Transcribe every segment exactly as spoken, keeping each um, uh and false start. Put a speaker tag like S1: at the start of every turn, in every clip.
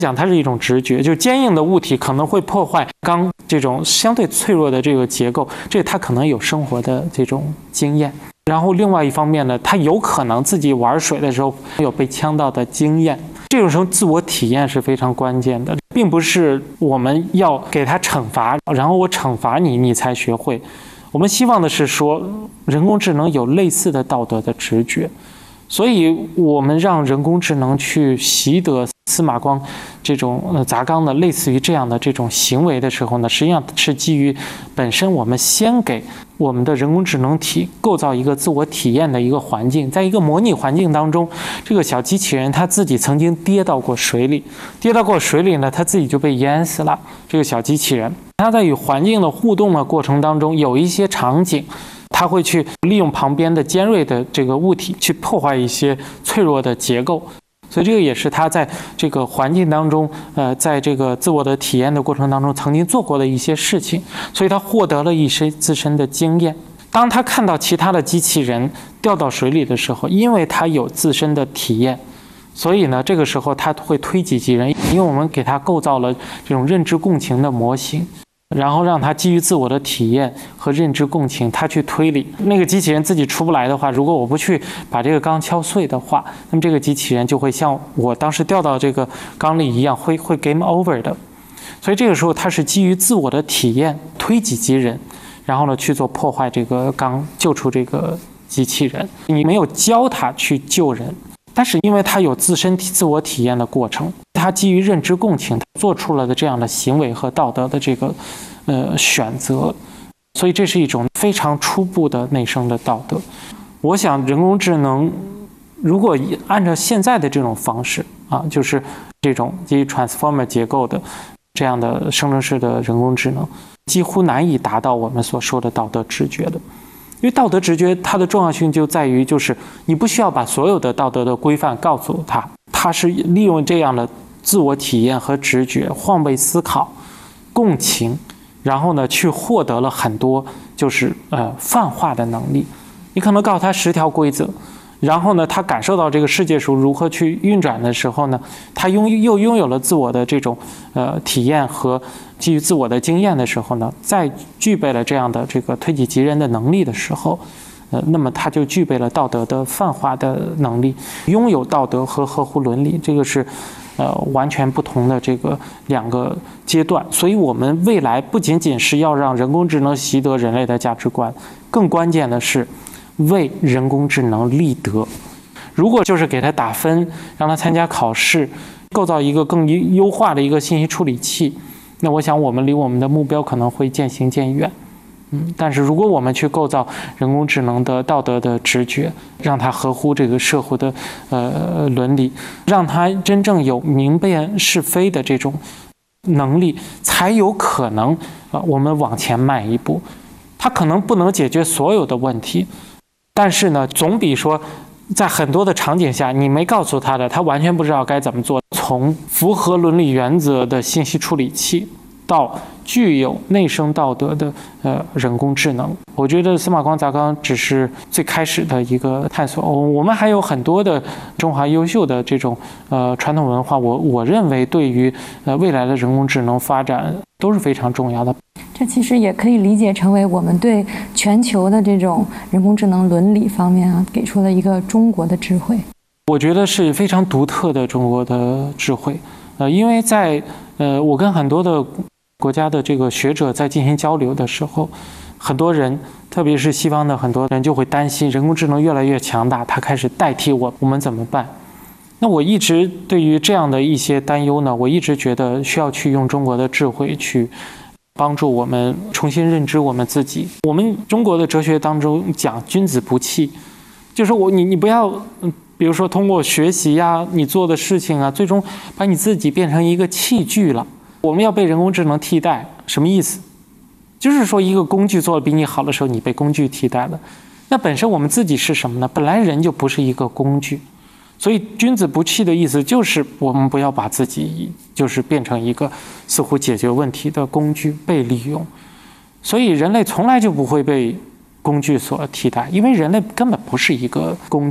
S1: 讲它是一种直觉，就是坚硬的物体可能会破坏钢这种相对脆弱的这个结构，这它可能有生活的这种经验。然后另外一方面呢，它有可能自己玩水的时候有被呛到的经验，这种时候自我体验是非常关键的，并不是我们要给它惩罚，然后我惩罚你，你才学会。我们希望的是说，人工智能有类似的道德的直觉。所以我们让人工智能去习得司马光这种呃砸缸的类似于这样的这种行为的时候呢，实际上是基于本身我们先给我们的人工智能体构造一个自我体验的一个环境，在一个模拟环境当中，这个小机器人它自己曾经跌到过水里，跌到过水里呢，它自己就被淹死了。这个小机器人，它在与环境的互动的过程当中，有一些场景。它会去利用旁边的尖锐的这个物体去破坏一些脆弱的结构，所以这个也是它在这个环境当中，呃，在这个自我的体验的过程当中曾经做过的一些事情，所以它获得了一些自身的经验。当他看到其他的机器人掉到水里的时候，因为他有自身的体验，所以呢，这个时候他会推己及人，因为我们给他构造了这种认知共情的模型。然后让他基于自我的体验和认知共情，他去推理。那个机器人自己出不来的话，如果我不去把这个缸敲碎的话，那么这个机器人就会像我当时掉到这个缸里一样，会会 game over 的。所以这个时候，它是基于自我的体验，推己及人，然后呢去做破坏这个缸，救出这个机器人。你没有教他去救人，但是因为他有自身自我体验的过程，他基于认知共情，做出了的这样的行为和道德的这个呃选择，所以这是一种非常初步的内生的道德。我想人工智能如果按照现在的这种方式啊，就是这种基于 transformer 结构的这样的生成式的人工智能，几乎难以达到我们所说的道德直觉的。因为道德直觉它的重要性就在于，就是你不需要把所有的道德的规范告诉他，它是利用这样的自我体验和直觉、换位思考、共情，然后呢去获得了很多就是呃泛化的能力。你可能告诉他十条规则，然后呢他感受到这个世界是如何去运转的时候呢，他拥又拥有了自我的这种呃体验和基于自我的经验的时候呢，再具备了这样的这个推己及人的能力的时候，呃，那么他就具备了道德的泛化的能力，拥有道德和合乎伦理，这个是呃完全不同的这个两个阶段。所以我们未来不仅仅是要让人工智能习得人类的价值观，更关键的是为人工智能立德。如果就是给他打分，让他参加考试，构造一个更优化的一个信息处理器，那我想我们离我们的目标可能会渐行渐远。嗯，但是如果我们去构造人工智能的道德的直觉，让它合乎这个社会的呃伦理，让它真正有明辨是非的这种能力，才有可能啊、呃、我们往前迈一步。它可能不能解决所有的问题，但是呢，总比说在很多的场景下你没告诉他的，他完全不知道该怎么做。从符合伦理原则的信息处理器到具有内生道德的呃人工智能，我觉得司马光砸缸只是最开始的一个探索。我们还有很多的中华优秀的这种呃传统文化，我我认为对于呃未来的人工智能发展都是非常重要的。
S2: 这其实也可以理解成为我们对全球的这种人工智能伦理方面啊，给出了一个中国的智慧。
S1: 我觉得是非常独特的中国的智慧，呃，因为在呃我跟很多的国家的这个学者在进行交流的时候，很多人，特别是西方的很多人就会担心人工智能越来越强大，它开始代替我，我们怎么办？那我一直对于这样的一些担忧呢，我一直觉得需要去用中国的智慧去帮助我们重新认知我们自己。我们中国的哲学当中讲君子不器，就是我你你不要嗯。比如说通过学习呀，你做的事情啊，最终把你自己变成一个器具了。我们要被人工智能替代，什么意思？就是说一个工具做得比你好的时候，你被工具替代了。那本身我们自己是什么呢？本来人就不是一个工具，所以君子不器的意思就是我们不要把自己就是变成一个似乎解决问题的工具被利用。所以人类从来就不会被工具所替代，因为人类根本不是一个工具。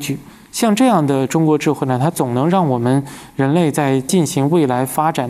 S1: 像这样的中国智慧呢，它总能让我们人类在进行未来发展